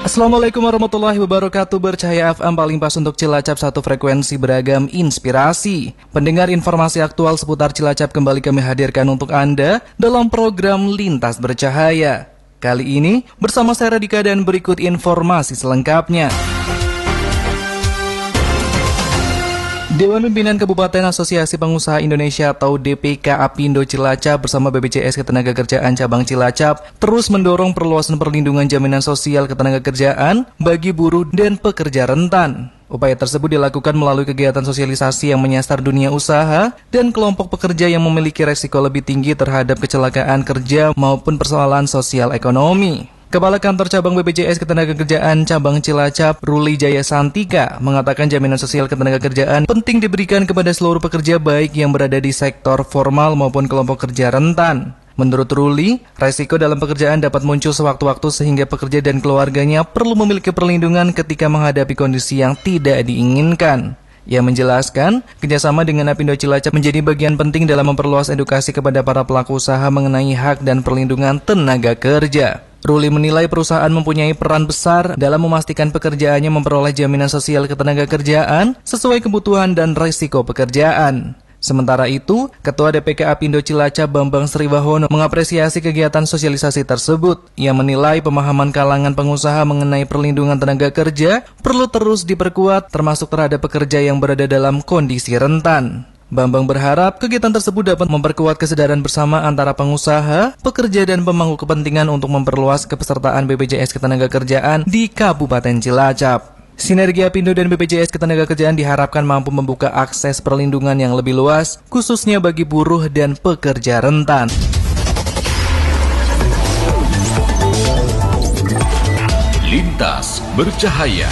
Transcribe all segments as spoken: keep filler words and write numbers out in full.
Assalamualaikum warahmatullahi wabarakatuh. Bercahaya F M paling pas untuk Cilacap, satu frekuensi beragam inspirasi. Pendengar, informasi aktual seputar Cilacap kembali kami hadirkan untuk Anda dalam program Lintas Bercahaya. Kali ini bersama saya Radika dan berikut informasi selengkapnya. Dewan Pimpinan Kabupaten Asosiasi Pengusaha Indonesia atau D P K Apindo Cilacap bersama B P J S Ketenagakerjaan Cabang Cilacap terus mendorong perluasan perlindungan jaminan sosial ketenagakerjaan bagi buruh dan pekerja rentan. Upaya tersebut dilakukan melalui kegiatan sosialisasi yang menyasar dunia usaha dan kelompok pekerja yang memiliki resiko lebih tinggi terhadap kecelakaan kerja maupun persoalan sosial ekonomi. Kepala Kantor Cabang B P J S Ketenagakerjaan Cabang Cilacap, Ruli Jaya Santika, mengatakan jaminan sosial ketenagakerjaan penting diberikan kepada seluruh pekerja baik yang berada di sektor formal maupun kelompok kerja rentan. Menurut Ruli, resiko dalam pekerjaan dapat muncul sewaktu-waktu sehingga pekerja dan keluarganya perlu memiliki perlindungan ketika menghadapi kondisi yang tidak diinginkan. Ia menjelaskan, kerjasama dengan Apindo Cilacap menjadi bagian penting dalam memperluas edukasi kepada para pelaku usaha mengenai hak dan perlindungan tenaga kerja. Ruli menilai perusahaan mempunyai peran besar dalam memastikan pekerjaannya memperoleh jaminan sosial ketenagakerjaan sesuai kebutuhan dan risiko pekerjaan. Sementara itu, Ketua D P K Apindo Cilacap Bambang Sriwahono mengapresiasi kegiatan sosialisasi tersebut. Ia menilai pemahaman kalangan pengusaha mengenai perlindungan tenaga kerja perlu terus diperkuat termasuk terhadap pekerja yang berada dalam kondisi rentan. Bambang berharap kegiatan tersebut dapat memperkuat kesadaran bersama antara pengusaha, pekerja dan pemangku kepentingan untuk memperluas kepesertaan B P J S Ketenagakerjaan di Kabupaten Cilacap. Sinergi Apindo dan B P J S Ketenagakerjaan diharapkan mampu membuka akses perlindungan yang lebih luas, khususnya bagi buruh dan pekerja rentan. Lintas Bercahaya.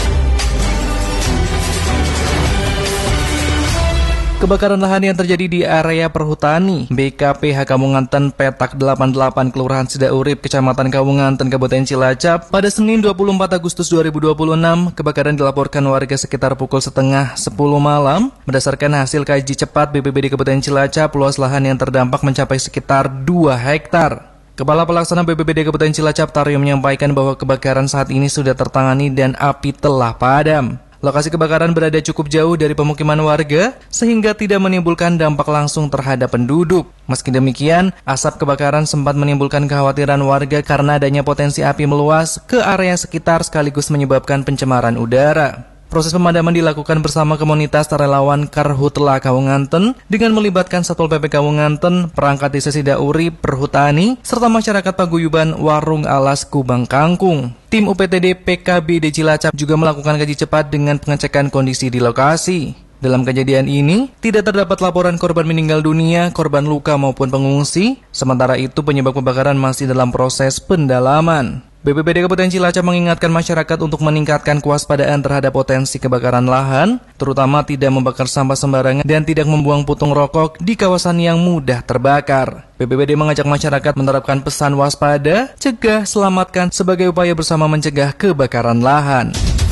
Kebakaran lahan yang terjadi di area perhutani B K P H Kawunganten petak delapan puluh delapan Kelurahan Sidaurip, Kecamatan Kawunganten, Kabupaten Cilacap pada Senin dua puluh empat Agustus dua ribu dua puluh enam. Kebakaran dilaporkan warga sekitar pukul setengah sepuluh malam. Berdasarkan hasil kaji cepat B P B D Kabupaten Cilacap, luas lahan yang terdampak mencapai sekitar dua hektar. Kepala Pelaksana B P B D Kabupaten Cilacap Taryo menyampaikan bahwa kebakaran saat ini sudah tertangani dan api telah padam. Lokasi kebakaran berada cukup jauh dari pemukiman warga sehingga tidak menimbulkan dampak langsung terhadap penduduk. Meski demikian, asap kebakaran sempat menimbulkan kekhawatiran warga karena adanya potensi api meluas ke area sekitar sekaligus menyebabkan pencemaran udara. Proses pemadaman dilakukan bersama komunitas relawan Karhutla Kawunganten dengan melibatkan Satpol P P Kawunganten, perangkat desa Sidaurip, perhutani, serta masyarakat paguyuban Warung Alas Kubang Kangkung. Tim U P T D P K B D Cilacap juga melakukan kaji cepat dengan pengecekan kondisi di lokasi. Dalam kejadian ini, tidak terdapat laporan korban meninggal dunia, korban luka maupun pengungsi. Sementara itu, penyebab kebakaran masih dalam proses pendalaman. B P B D Kabupaten Cilacap mengingatkan masyarakat untuk meningkatkan kewaspadaan terhadap potensi kebakaran lahan, terutama tidak membakar sampah sembarangan dan tidak membuang putung rokok di kawasan yang mudah terbakar. B P B D mengajak masyarakat menerapkan pesan waspada, cegah, selamatkan sebagai upaya bersama mencegah kebakaran lahan.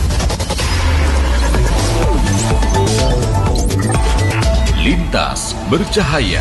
Lintas Bercahaya.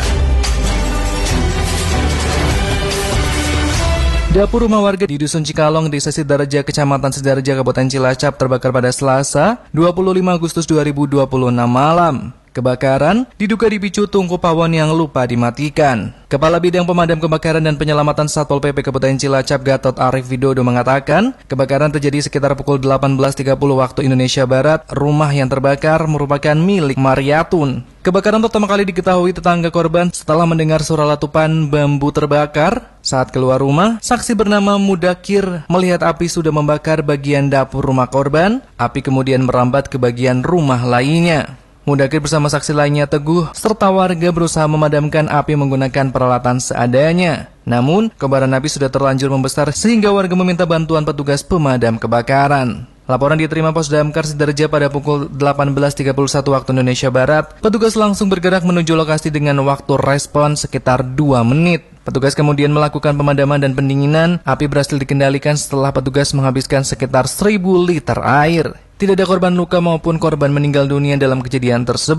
Dapur rumah warga di Dusun Cikalong, Desa Sidareja, Kecamatan Sidareja, Kabupaten Cilacap terbakar pada Selasa, dua puluh lima Agustus dua ribu dua puluh enam malam. Kebakaran diduga dipicu tungku pawon yang lupa dimatikan. Kepala Bidang Pemadam Kebakaran dan Penyelamatan Satpol P P Kabupaten Cilacap Gatot Arif Widodo mengatakan, kebakaran terjadi sekitar pukul delapan belas tiga puluh waktu Indonesia Barat. Rumah yang terbakar merupakan milik Mariatun. Kebakaran pertama kali diketahui tetangga korban setelah mendengar suara letupan bambu terbakar. Saat keluar rumah, saksi bernama Mudakir melihat api sudah membakar bagian dapur rumah korban. Api kemudian merambat ke bagian rumah lainnya. Mudakir bersama saksi lainnya Teguh serta warga berusaha memadamkan api menggunakan peralatan seadanya. Namun, kobaran api sudah terlanjur membesar sehingga warga meminta bantuan petugas pemadam kebakaran. Laporan diterima Pos Damkar Sidareja pada pukul delapan belas tiga puluh satu waktu Indonesia Barat. Petugas langsung bergerak menuju lokasi dengan waktu respon sekitar dua menit. Petugas kemudian melakukan pemadaman dan pendinginan. Api berhasil dikendalikan setelah petugas menghabiskan sekitar seribu liter air. Tidak ada korban luka maupun korban meninggal dunia dalam kejadian tersebut.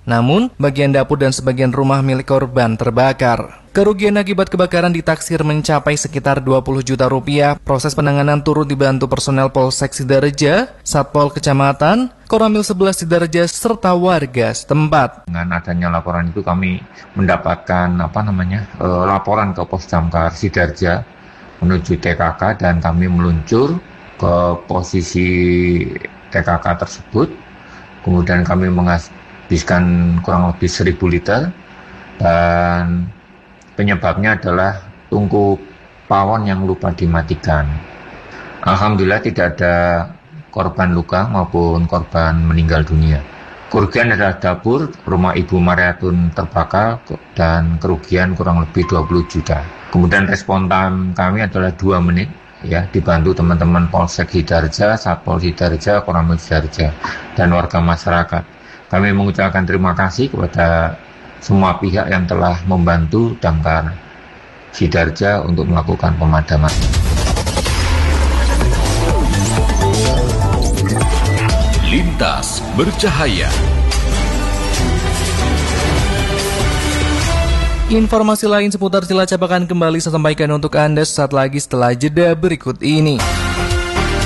Namun, bagian dapur dan sebagian rumah milik korban terbakar. Kerugian akibat kebakaran ditaksir mencapai sekitar dua puluh juta rupiah. Proses penanganan turut dibantu personel Polsek Sidareja, Satpol Kecamatan, Koramil sebelas Sidareja, serta warga setempat. Dengan adanya laporan itu kami mendapatkan apa namanya e, laporan ke Pos Damkar Sidareja menuju T K K dan kami meluncur ke posisi T K K tersebut. Kemudian kami menghabiskan kurang lebih seribu liter dan penyebabnya adalah tungku pawon yang lupa dimatikan. Alhamdulillah tidak ada korban luka maupun korban meninggal dunia. Kerugian adalah dapur rumah Ibu Mariatun terbakar dan kerugian kurang lebih dua puluh juta. Kemudian respon time kami adalah dua menit, ya, dibantu teman-teman Polsek Sidareja, Satpol Sidareja, Koramil Sidareja, dan warga masyarakat. Kami mengucapkan terima kasih kepada semua pihak yang telah membantu Damkar Sidareja untuk melakukan pemadaman. Lintas bercahaya. Informasi lain seputar Cilacap akan kembali saya sampaikan untuk Anda saat lagi setelah jeda berikut ini.